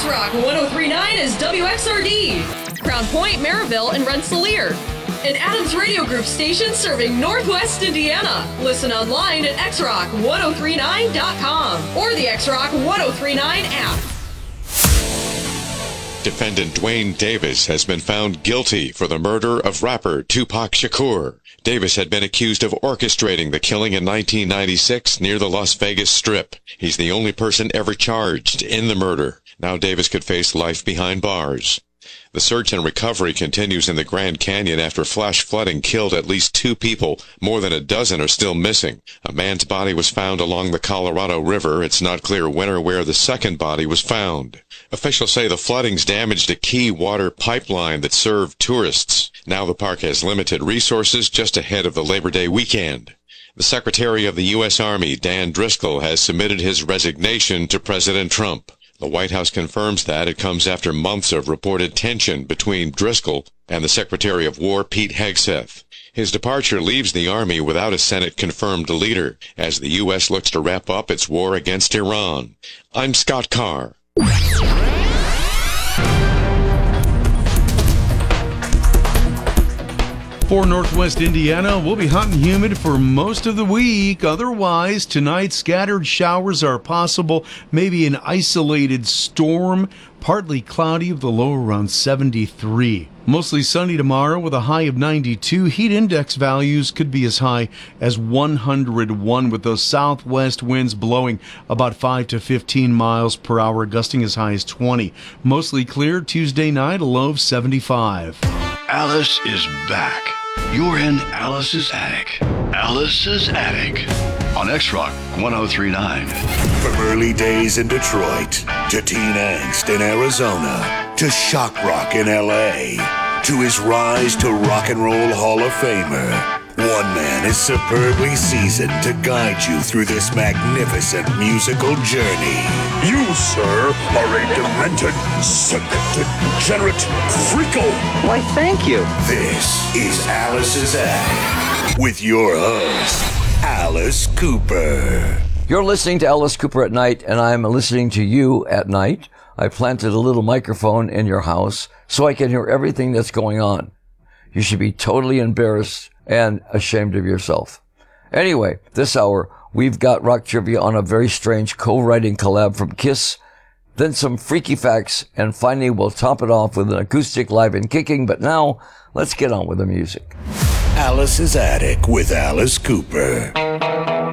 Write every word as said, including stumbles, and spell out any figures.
X-Rock one oh three point nine is W X R D, Crown Point, Maryville, and Rensselaer. An Adams Radio Group station serving Northwest Indiana. Listen online at x rock ten thirty-nine dot com or the X-Rock ten thirty-nine app. Defendant Dwayne Davis has been found guilty for the murder of rapper Tupac Shakur. Davis had been accused of orchestrating the killing in nineteen ninety-six near the Las Vegas Strip. He's the only person ever charged in the murder. Now Davis could face life behind bars. The search and recovery continues in the Grand Canyon after flash flooding killed at least two people. More than a dozen are still missing. A man's body was found along the Colorado River. It's not clear when or where the second body was found. Officials say the floodings damaged a key water pipeline that served tourists. Now the park has limited resources just ahead of the Labor Day weekend. The Secretary of the U S Army, Dan Driscoll, has submitted his resignation to President Trump. The White House confirms that. It comes after months of reported tension between Driscoll and the Secretary of War, Pete Hegseth. His departure leaves the Army without a Senate-confirmed leader as the U S looks to wrap up its war against Iran. I'm Scott Carr. For Northwest Indiana, we'll be hot and humid for most of the week. Otherwise, tonight, scattered showers are possible. Maybe an isolated storm. Partly cloudy with a low around seventy-three. Mostly sunny tomorrow with a high of ninety-two. Heat index values could be as high as one hundred one with those southwest winds blowing about five to fifteen miles per hour, gusting as high as twenty. Mostly clear Tuesday night, a low of seventy-five. Alice is back. You're in Alice's Attic. Alice's Attic on X-Rock ten thirty-nine. From early days in Detroit to teen angst in Arizona to shock rock in L A to his rise to rock and roll Hall of Famer, one man is superbly seasoned to guide you through this magnificent musical journey. You, sir, are a demented, sick, degenerate freako. Why, thank you. This is Alice's Attic with your host, Alice Cooper. You're listening to Alice Cooper at night, and I'm listening to you at night. I planted a little microphone in your house so I can hear everything that's going on. You should be totally embarrassed and ashamed of yourself. Anyway, this hour, we've got rock trivia on a very strange co-writing collab from Kiss, then some freaky facts, and finally we'll top it off with an acoustic live and kicking. But now, let's get on with the music. Alice's Attic with Alice Cooper.